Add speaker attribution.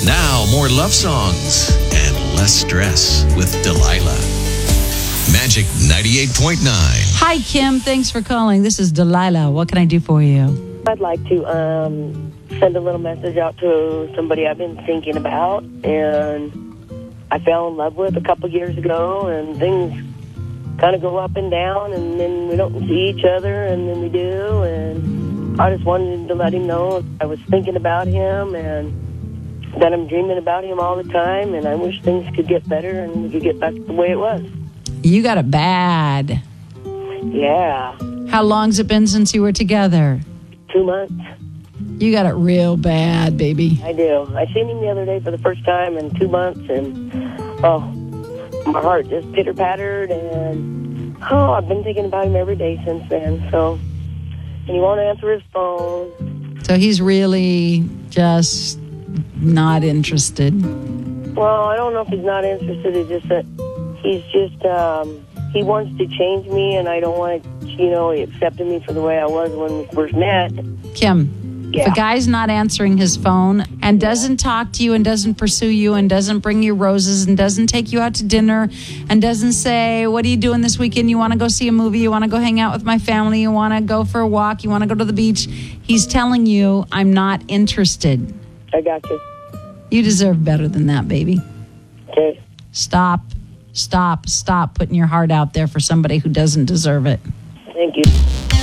Speaker 1: Now, more love songs and less stress with Delilah. Magic 98.9.
Speaker 2: Hi, Kim. Thanks for calling. This is Delilah. What can I do for you?
Speaker 3: I'd like to send a little message out to somebody I've been thinking about, and I fell in love with a couple years ago, and things kind of go up and down, and then we don't see each other, and then we do, and I just wanted to let him know I was thinking about him, and that I'm dreaming about him all the time, and I wish things could get better and we could get back to the way it was.
Speaker 2: You got it bad.
Speaker 3: Yeah.
Speaker 2: How long's it been since you were together?
Speaker 3: 2 months.
Speaker 2: You got it real bad, baby.
Speaker 3: I do. I seen him the other day for the first time in 2 months, and, my heart just pitter-pattered, and, I've been thinking about him every day since then, so, and he won't answer his phone.
Speaker 2: So he's really just not interested.
Speaker 3: Well, I don't know if he's not interested. It's just that he's just, he wants to change me, and I don't want to, he accepted me for the way I was when we first met.
Speaker 2: Kim,
Speaker 3: yeah.
Speaker 2: If a guy's not answering his phone and doesn't talk to you and doesn't pursue you and doesn't bring you roses and doesn't take you out to dinner and doesn't say, what are you doing this weekend? You want to go see a movie? You want to go hang out with my family? You want to go for a walk? You want to go to the beach? He's telling you, I'm not interested.
Speaker 3: I got you.
Speaker 2: You deserve better than that, baby.
Speaker 3: Okay.
Speaker 2: Stop putting your heart out there for somebody who doesn't deserve it.
Speaker 3: Thank you.